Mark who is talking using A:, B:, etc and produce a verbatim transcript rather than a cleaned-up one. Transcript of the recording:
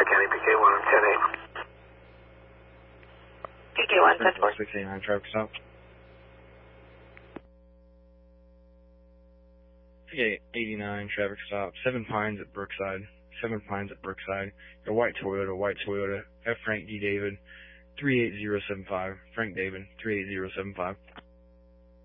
A: County, P K one ten eight.
B: P K one ten four.
C: six eighty-nine, traffic stop. P K eighty-nine, traffic stop. Seven Pines at Brookside. Seven Pines at Brookside. A white Toyota, white Toyota. F. Frank D. David, three eight zero seven five. Frank David, three eight zero seven five.